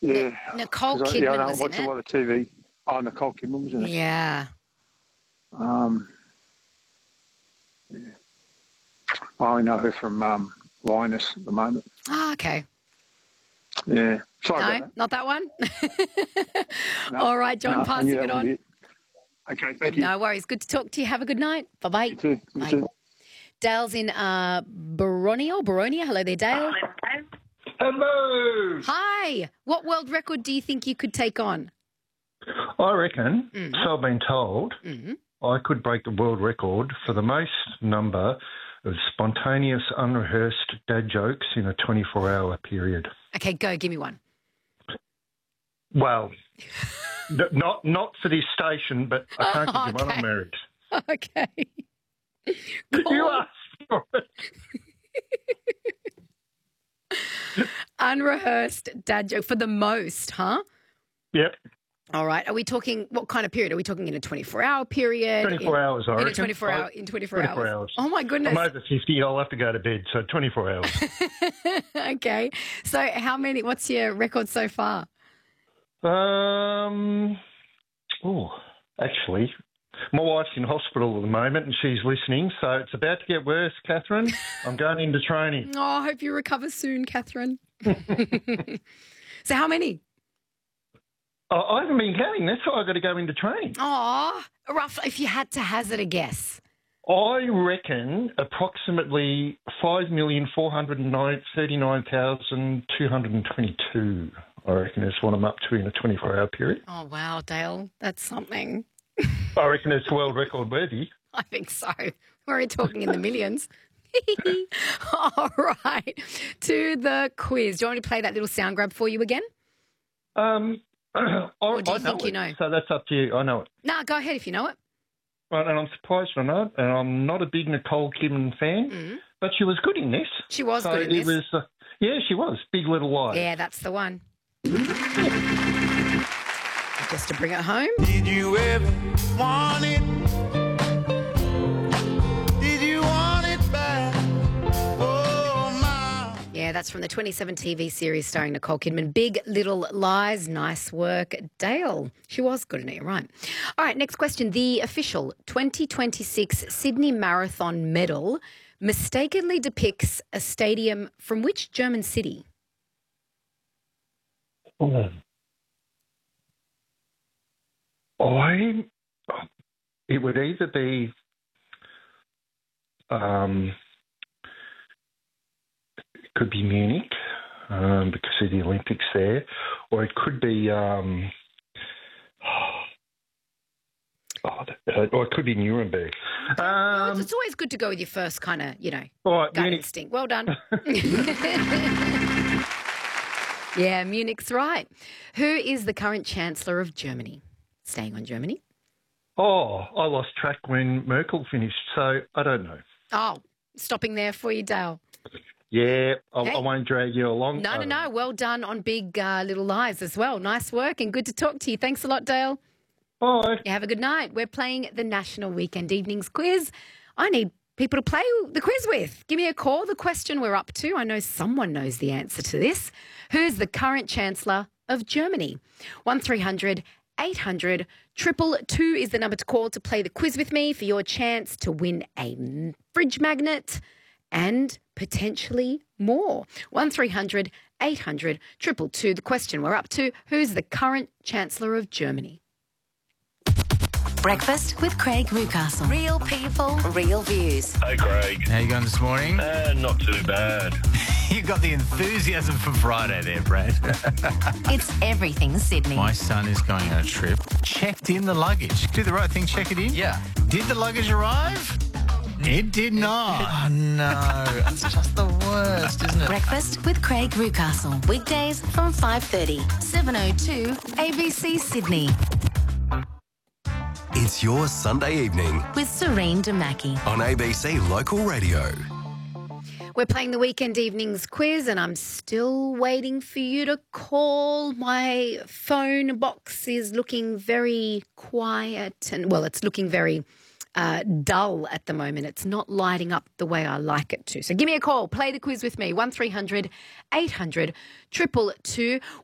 Yeah. Nicole 'Cause Kidman, I don't was watch in a it? lot of TV. Oh, Nicole Kidman was in it. Yeah. I only know her from Linus at the moment. Oh, okay. Yeah. Sorry No, about not that one? that. No, All right, John, no, I knew passing that it was on. it. Okay, thank you. No worries. Good to talk to you. Have a good night. Bye-bye. You too. You Bye. too. Dale's in Boronia. Hello there, Dale. Hello. Hi. What world record do you think you could take on? I reckon, so I've been told, I could break the world record for the most number of spontaneous, unrehearsed dad jokes in a 24-hour period. Okay, go. Give me one. Well, not for this station, but I can't give you one. I'm married. Okay. You asked for it. Unrehearsed dad joke for the most, huh? Yep. All right. Are we talking, what kind of period? Are we talking in a 24-hour period? 24 hours, I reckon. In 24 hours. Oh, my goodness. I'm over 50. I'll have to go to bed, so 24 hours. Okay. So what's your record so far? Actually, my wife's in hospital at the moment and she's listening, so it's about to get worse, Catherine. I'm going into training. Oh, I hope you recover soon, Catherine. So how many? I haven't been counting. That's why I've got to go into training. Oh, rough. If you had to hazard a guess. I reckon approximately 5,439,222. I reckon is what I'm up to in a 24-hour period. Oh, wow, Dale. That's something. I reckon it's world record worthy. I think so. We're talking in the millions. All right. To the quiz. Do you want me to play that little sound grab for you again? Or do you think you know? So that's up to you. I know it. No, go ahead if you know it. Right, and I'm surprised I know it. And I'm not a big Nicole Kidman fan, but she was good in this. She was good in this. Yeah, she was. Big Little Lies. Yeah, that's the one. Just to bring it home. Did you ever want it? Did you want it back? Oh, my. Yeah, that's from the 2017 TV series starring Nicole Kidman. Big Little Lies. Nice work, Dale. She was good in it, you're right. All right, next question. The official 2026 Sydney Marathon medal mistakenly depicts a stadium from which German city? It would either be it could be Munich because of the Olympics there, or it could be or it could be Nuremberg. It's always good to go with your first kind of, All right, gut Munich. instinct. Well done. Yeah, Munich's right. Who is the current Chancellor of Germany? Staying on Germany. Oh, I lost track when Merkel finished, so I don't know. Oh, stopping there for you, Dale. Yeah, Okay. I won't drag you along. No. Well done on Big Little Lies as well. Nice work and good to talk to you. Thanks a lot, Dale. Bye. You have a good night. We're playing the National Weekend Evenings Quiz. I need people to play the quiz with. Give me a call. The question we're up to, I know someone knows the answer to this. Who's the current Chancellor of Germany? 1300 800 222 is the number to call to play the quiz with me for your chance to win a fridge magnet and potentially more. 1300 800 222. The question we're up to, who's the current Chancellor of Germany? Breakfast with Craig Newcastle. Real people, real views. Hey, Craig. How you going this morning? Not too bad. You got the enthusiasm for Friday there, Brad. It's everything Sydney. My son is going on a trip. Checked in the luggage. Do the right thing, check it in? Yeah. Did the luggage arrive? It did not. Oh, no. It's just the worst, isn't it? Breakfast with Craig Newcastle. Weekdays from 5:30. 7:02 ABC Sydney. It's your Sunday evening With Serene Damaki. on ABC Local Radio. We're playing the Weekend Evenings Quiz and I'm still waiting for you to call. My phone box is looking very quiet and, well, it's looking very dull at the moment. It's not lighting up the way I like it to. So give me a call. Play the quiz with me. 1300 800 222.